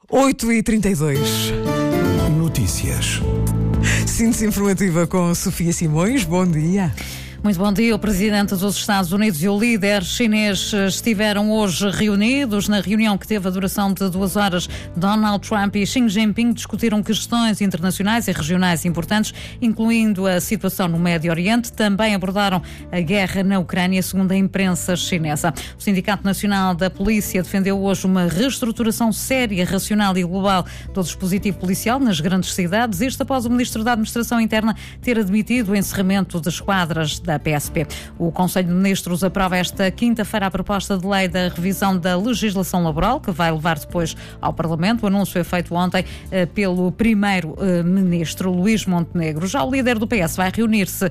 8h32. Notícias. Síntese informativa com Sofia Simões. Bom dia. Muito bom dia. O presidente dos Estados Unidos e o líder chinês estiveram hoje reunidos. Na reunião, que teve a duração de 2 horas, Donald Trump e Xi Jinping discutiram questões internacionais e regionais importantes, incluindo a situação no Médio Oriente. Também abordaram a guerra na Ucrânia, segundo a imprensa chinesa. O Sindicato Nacional da Polícia defendeu hoje uma reestruturação séria, racional e global do dispositivo policial nas grandes cidades, isto após o ministro da Administração Interna ter admitido o encerramento de esquadras da PSP. O Conselho de Ministros aprova esta quinta-feira a proposta de lei da revisão da legislação laboral, que vai levar depois ao Parlamento. O anúncio foi feito ontem pelo primeiro-ministro Luís Montenegro. Já o líder do PS vai reunir-se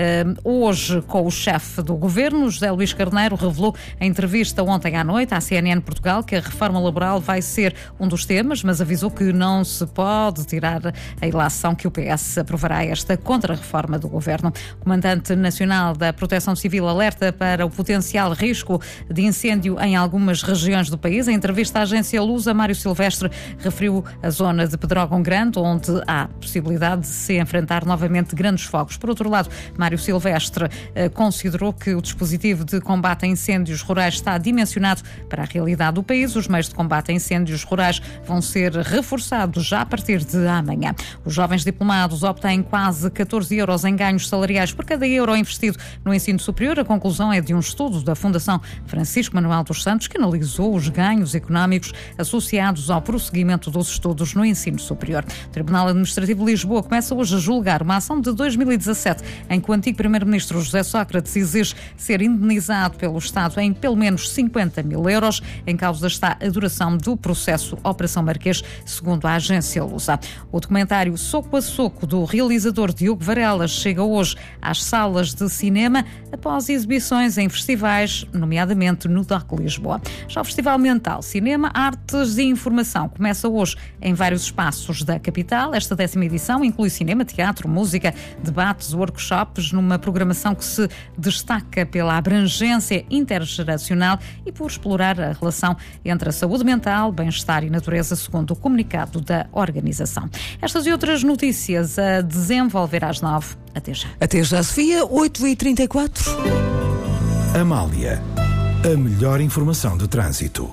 hoje com o chefe do governo. José Luís Carneiro revelou em entrevista ontem à noite à CNN Portugal que a reforma laboral vai ser um dos temas, mas avisou que não se pode tirar a ilação que o PS aprovará esta contra-reforma do governo. O comandante nacional da Proteção Civil alerta para o potencial risco de incêndio em algumas regiões do país. Em entrevista à agência Lusa, Mário Silvestre referiu a zona de Pedrógão Grande, onde há possibilidade de se enfrentar novamente grandes fogos. Por outro lado, Mário Silvestre considerou que o dispositivo de combate a incêndios rurais está dimensionado para a realidade do país. Os meios de combate a incêndios rurais vão ser reforçados já a partir de amanhã. Os jovens diplomados obtêm quase 14 euros em ganhos salariais por cada euro investido no ensino superior. A conclusão é de um estudo da Fundação Francisco Manuel dos Santos, que analisou os ganhos económicos associados ao prosseguimento dos estudos no ensino superior. O Tribunal Administrativo de Lisboa começa hoje a julgar uma ação de 2017 em que o antigo primeiro-ministro José Sócrates exige ser indenizado pelo Estado em pelo menos 50 mil euros. Em causa está a duração do processo Operação Marquês, segundo a agência Lusa. O documentário Soco a Soco, do realizador Diogo Varela, chega hoje às salas de cinema após exibições em festivais, nomeadamente no DOC Lisboa. Já o Festival Mental, Cinema, Artes e Informação começa hoje em vários espaços da capital. Esta 10ª edição inclui cinema, teatro, música, debates, workshops, numa programação que se destaca pela abrangência intergeracional e por explorar a relação entre a saúde mental, bem-estar e natureza, segundo o comunicado da organização. Estas e outras notícias a desenvolver às 9. Até já. Até já, Sofia. 8h34. Amália, a melhor informação de trânsito.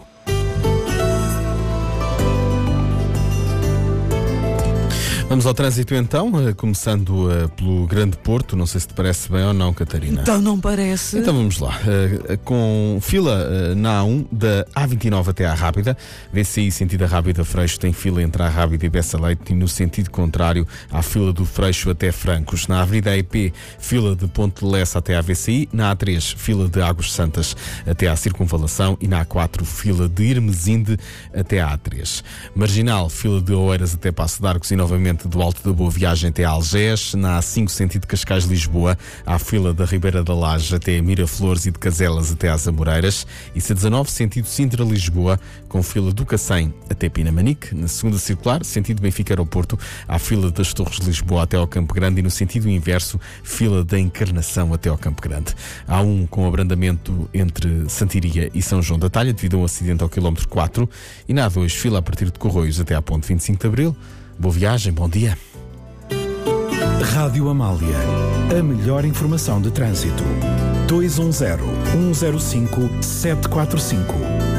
Vamos ao trânsito então, começando pelo Grande Porto. Não sei se te parece bem ou não, Catarina. Então não parece. Então vamos lá. Com fila na A1 da A29 até à Rábida. VCI sentido a Rábida Freixo tem fila entre a Rábida e Bessa Leite, e no sentido contrário há fila do Freixo até Francos. Na Avenida EP, fila de Ponte de Lessa até à VCI. Na A3, fila de Águas Santas até à Circunvalação, e na A4, fila de Irmesinde até à A3. Marginal, fila de Oeiras até Passo de Arcos e novamente do Alto da Boa Viagem até Algés. Na A5, sentido Cascais-Lisboa, há fila da Ribeira da Laje até Miraflores e de Caselas até às Amoreiras. E C19, sentido Sintra-Lisboa, com fila do Cacém até Pinamanique. Na segunda circular, sentido Benfica-Aeroporto, há fila das Torres de Lisboa até ao Campo Grande, e no sentido inverso, fila da Encarnação até ao Campo Grande. Há um com abrandamento entre Santiria e São João da Talha, devido a um acidente ao quilómetro 4. E na A2, fila a partir de Corroios até à ponte 25 de Abril. Boa viagem, bom dia. Rádio Amália, a melhor informação de trânsito. 210-105-745.